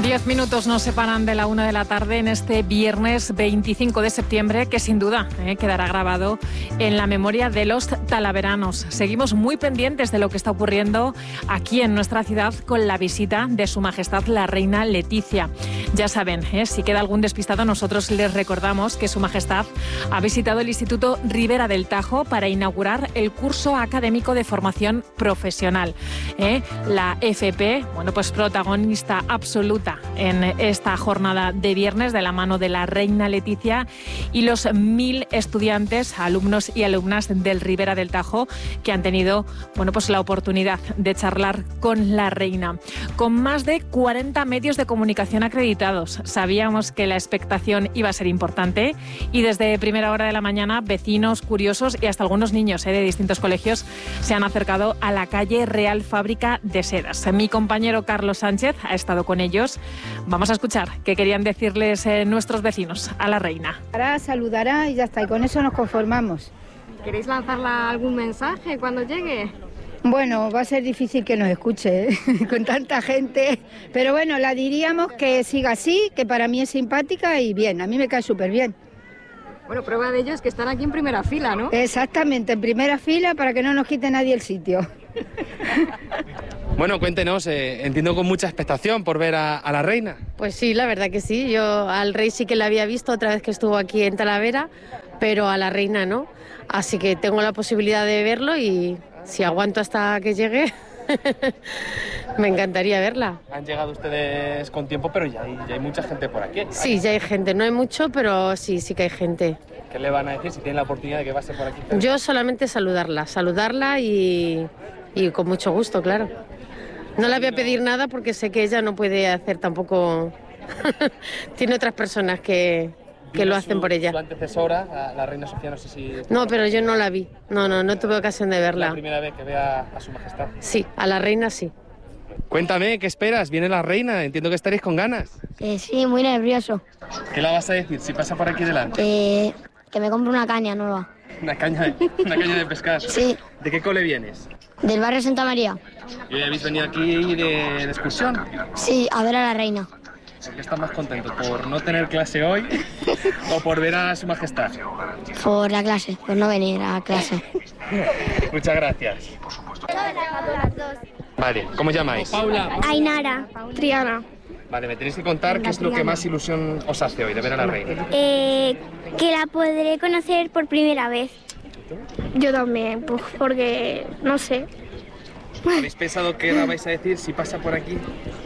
10 minutos nos separan de la 1 de la tarde en este viernes 25 de septiembre, que sin duda quedará grabado en la memoria de los talaveranos. Seguimos muy pendientes de lo que está ocurriendo aquí en nuestra ciudad con la visita de Su Majestad la Reina Leticia. Ya saben, si queda algún despistado, nosotros les recordamos que Su Majestad ha visitado el Instituto Ribera del Tajo para inaugurar el curso académico de formación profesional. La FP, pues protagonista absoluta en esta jornada de viernes de la mano de la Reina Leticia y los 1000 estudiantes, alumnos y alumnas del Ribera del Tajo que han tenido la oportunidad de charlar con la Reina. Con más de 40 medios de comunicación acreditados, sabíamos que la expectación iba a ser importante y desde primera hora de la mañana vecinos, curiosos y hasta algunos niños de distintos colegios se han acercado a la calle Real Fábrica de Sedas. Mi compañero Carlos Sánchez ha estado con ellos. Vamos a escuchar qué querían decirles nuestros vecinos a la Reina. Saludará y ya está, y con eso nos conformamos. ¿Queréis lanzarle algún mensaje cuando llegue? Bueno, va a ser difícil que nos escuche con tanta gente, pero bueno, la diríamos que siga así, que para mí es simpática y bien, a mí me cae súper bien. Bueno, prueba de ello es que están aquí en primera fila, ¿no? Exactamente, en primera fila para que no nos quite nadie el sitio. Bueno, cuéntenos, entiendo con mucha expectación por ver a la Reina. Pues sí, la verdad que sí. Yo al rey sí que la había visto otra vez que estuvo aquí en Talavera, pero a la Reina no. Así que tengo la posibilidad de verlo y si aguanto hasta que llegue, me encantaría verla. Han llegado ustedes con tiempo, pero ya hay mucha gente por aquí. Sí, ya hay gente. No hay mucho, pero sí que hay gente. ¿Qué le van a decir si tienen la oportunidad de que pase por aquí? Yo solamente saludarla y con mucho gusto, claro. No le voy a pedir nada porque sé que ella no puede hacer tampoco... Tiene otras personas que lo hacen por ella. Su antecesora, la Reina Sofía, no sé si... No, pero yo no la vi. No tuve ocasión de verla. ¿La primera vez que vea a Su Majestad? Sí, a la Reina sí. Cuéntame, ¿qué esperas? ¿Viene la Reina? Entiendo que estaréis con ganas. Sí, muy nervioso. ¿Qué le vas a decir si pasa por aquí delante? Que me compre una caña nueva. ¿Una caña de pescar? Sí. ¿De qué cole vienes? Del barrio Santa María. ¿Y hoy habéis venido aquí de excursión? Sí, a ver a la Reina. ¿Por qué estás más contento? ¿Por no tener clase hoy o por ver a Su Majestad? Por la clase, por no venir a clase. Muchas gracias. Vale, ¿cómo llamáis? Ainara. Triana. Vale, me tenéis que contar qué es lo que más ilusión os hace hoy de ver a la Reina. Que la podré conocer por primera vez. Yo también, pues porque no sé. ¿Habéis pensado qué la vais a decir si pasa por aquí?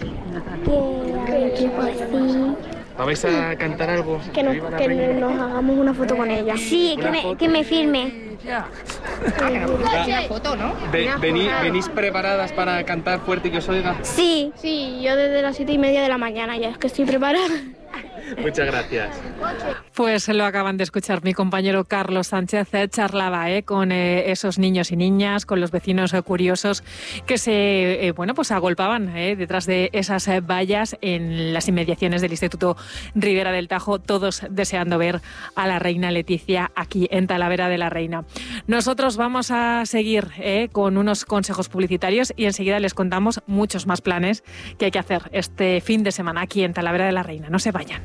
Que pues sí. ¿Vais a cantar algo? Que nos hagamos una foto con ella. Sí, que me firme. Una foto, ¿no? ¿Venís preparadas para cantar fuerte y que os oiga? Sí. Sí, yo desde las 7:30 de la mañana ya es que estoy preparada. Muchas gracias. Pues lo acaban de escuchar mi compañero Carlos Sánchez, charlaba con esos niños y niñas, con los vecinos curiosos que se agolpaban detrás de esas vallas en las inmediaciones del Instituto Ribera del Tajo, todos deseando ver a la Reina Leticia aquí en Talavera de la Reina. Nosotros vamos a seguir con unos consejos publicitarios y enseguida les contamos muchos más planes que hay que hacer este fin de semana aquí en Talavera de la Reina. No se vayan.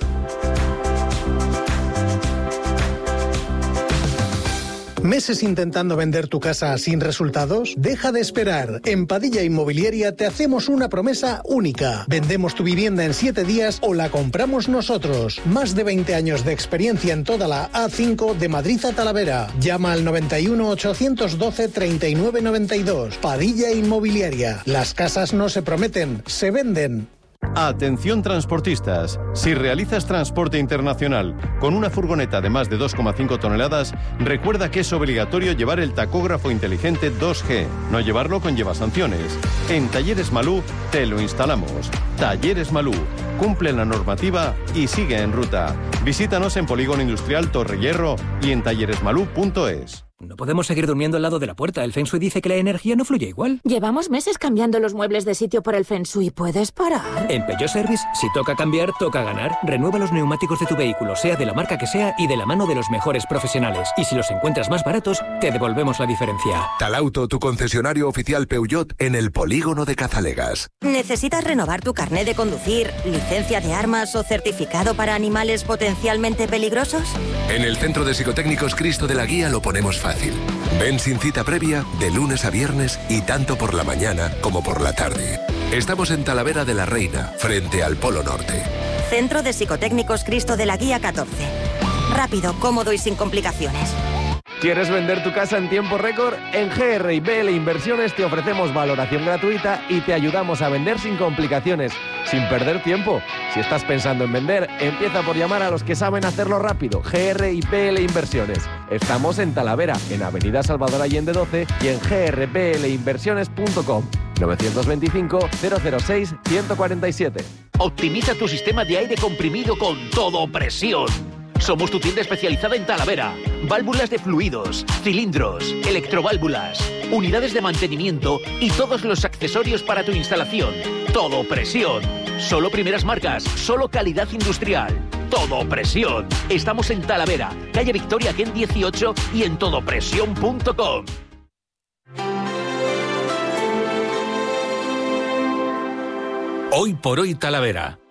¿Meses intentando vender tu casa sin resultados? Deja de esperar. En Padilla Inmobiliaria te hacemos una promesa única. Vendemos tu vivienda en 7 días o la compramos nosotros. Más de 20 años de experiencia en toda la A5 de Madrid a Talavera. Llama al 91 812 39 92. Padilla Inmobiliaria. Las casas no se prometen, se venden. Atención transportistas, si realizas transporte internacional con una furgoneta de más de 2,5 toneladas, recuerda que es obligatorio llevar el tacógrafo inteligente 2G. No llevarlo conlleva sanciones. En Talleres Malú te lo instalamos. Talleres Malú, cumple la normativa y sigue en ruta. Visítanos en Polígono Industrial Torre Hierro y en talleresmalú.es. No podemos seguir durmiendo al lado de la puerta. El Feng Shui dice que la energía no fluye igual. Llevamos meses cambiando los muebles de sitio por el Feng Shui. ¿Puedes parar? En Peugeot Service, si toca cambiar, toca ganar. Renueva los neumáticos de tu vehículo, sea de la marca que sea y de la mano de los mejores profesionales. Y si los encuentras más baratos, te devolvemos la diferencia. Talauto, tu concesionario oficial Peugeot en el polígono de Cazalegas. ¿Necesitas renovar tu carnet de conducir, licencia de armas o certificado para animales potencialmente peligrosos? En el Centro de Psicotécnicos Cristo de la Guía lo ponemos fácil. Ven sin cita previa de lunes a viernes y tanto por la mañana como por la tarde. Estamos en Talavera de la Reina, frente al Polo Norte. Centro de Psicotécnicos Cristo de la Guía 14. Rápido, cómodo y sin complicaciones. ¿Quieres vender tu casa en tiempo récord? En GR&BL Inversiones te ofrecemos valoración gratuita y te ayudamos a vender sin complicaciones, sin perder tiempo. Si estás pensando en vender, empieza por llamar a los que saben hacerlo rápido. GR&BL Inversiones. Estamos en Talavera, en Avenida Salvador Allende 12 y en grblinversiones.com. 925-006-147. Optimiza tu sistema de aire comprimido con Todo Presión. Somos tu tienda especializada en Talavera. Válvulas de fluidos, cilindros, electroválvulas, unidades de mantenimiento y todos los accesorios para tu instalación. Todo Presión. Solo primeras marcas, solo calidad industrial. Todo Presión. Estamos en Talavera, calle Victoria Ken 18 y en todopresión.com. Hoy por hoy Talavera.